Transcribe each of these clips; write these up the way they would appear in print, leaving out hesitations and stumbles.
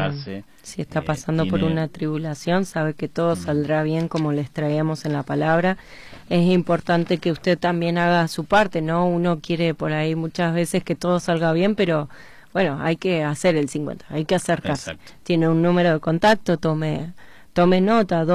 acercarse. Si está pasando por una tribulación, sabe que todo saldrá bien, como les traíamos en la palabra. Es importante que usted también haga su parte, ¿no? Uno quiere por ahí muchas veces que todo salga bien, pero bueno, hay que hacer el 50, hay que acercarse. Exacto. Tiene un número de contacto, tome nota,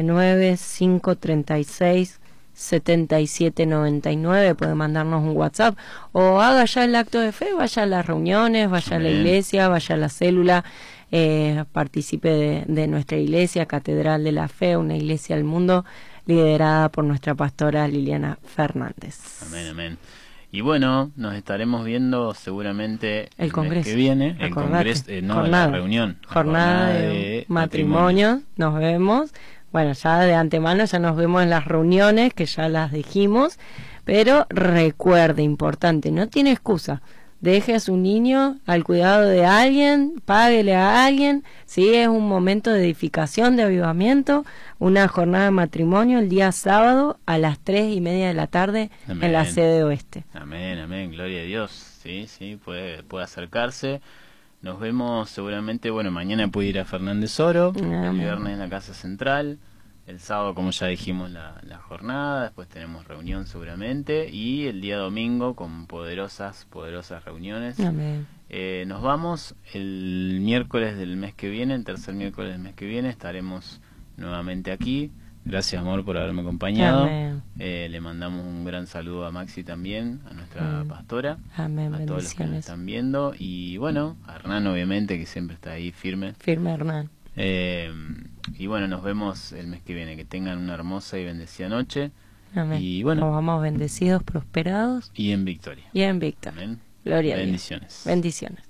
299-536-7799, puede mandarnos un WhatsApp, o haga ya el acto de fe, vaya a las reuniones, vaya a la iglesia, vaya a la célula, participe de nuestra iglesia, Catedral de la Fe, una iglesia del mundo, liderada por nuestra pastora Liliana Fernández. Amén, amén. Y bueno, nos estaremos viendo seguramente el Congreso mes que viene, el Congreso, la reunión, jornada de matrimonio. Nos vemos. Bueno, ya de antemano ya nos vemos en las reuniones, que ya las dijimos, pero recuerde, importante, no tiene excusa. Deje a su niño al cuidado de alguien, páguele a alguien. Sí, es un momento de edificación, de avivamiento, una jornada de matrimonio el día sábado a las 3:30 de la tarde. Amén. En la sede oeste. Amén, amén, gloria a Dios. Sí, sí, puede acercarse. Nos vemos seguramente, bueno, mañana puede ir a Fernández Oro, el viernes en la Casa Central. El sábado, como ya dijimos, la jornada, después tenemos reunión seguramente, y el día domingo con poderosas reuniones. Amén. Nos vamos el miércoles del mes que viene, el tercer miércoles del mes que viene, estaremos nuevamente aquí. Gracias, amor, por haberme acompañado. Le mandamos un gran saludo a Maxi también, a nuestra pastora. Amén. A todos los que nos están viendo, y bueno, a Hernán obviamente, que siempre está ahí firme. Firme, Hernán. Y bueno, nos vemos el mes que viene. Que tengan una hermosa y bendecida noche. Amén. Y bueno, nos vamos bendecidos, prosperados y en victoria. Y en victoria. Amén. Gloria a Dios. Bendiciones. Bendiciones.